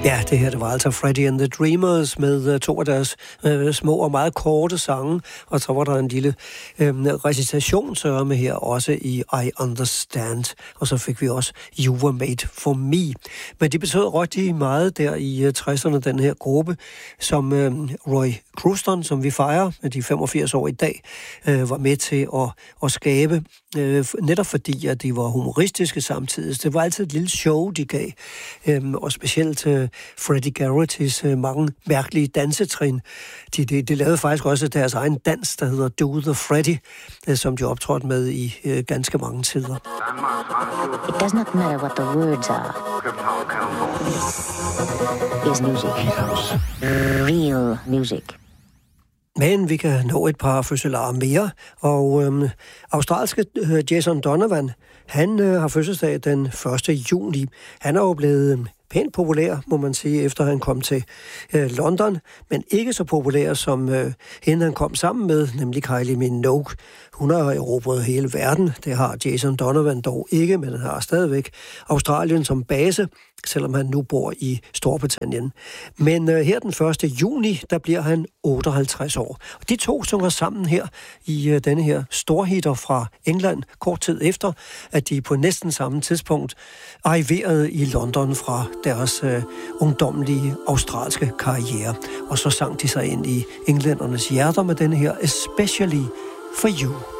Ja, det her det var altså Freddie and the Dreamers med to af deres små og meget korte sange, og så var der en lille recitationsørme her også i I Understand, og så fik vi også You Were Made For Me. Men det betød rigtig meget der i 60'erne, den her gruppe, som Roy Cruston, som vi fejrer med de 85 år i dag, var med til at skabe, netop fordi, at de var humoristiske samtidig. Det var altid et lille show, de gav, og specielt Freddie Garrity's mange mærkelige dansetrin. De lavede faktisk også deres egen dans, der hedder Do the Freddie, som de optrådte med i ganske mange tider. It does not matter what the words are. Is music. Real music. Men vi kan nå et par fødselarer mere, og australske Jason Donovan, han har fødselsdag den 1. juni. Han er jo blevet pænt populær, må man sige, efter han kom til London, men ikke så populær som hende, han kom sammen med, nemlig Kylie Minogue. Hun har erobret hele verden. Det har Jason Donovan dog ikke, men han har stadigvæk Australien som base, selvom han nu bor i Storbritannien. Men her den 1. juni, der bliver han 58 år. Og de to synger sammen her i denne her storhitter fra England, kort tid efter, at de på næsten samme tidspunkt arriverede i London fra deres ungdommelige australske karriere. Og så sang de sig ind i englændernes hjerter med denne her Especially For You.